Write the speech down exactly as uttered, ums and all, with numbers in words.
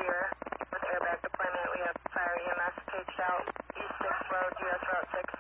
here with airbag deployment. We have fire E M S caged out, East sixth Road, U S Route six.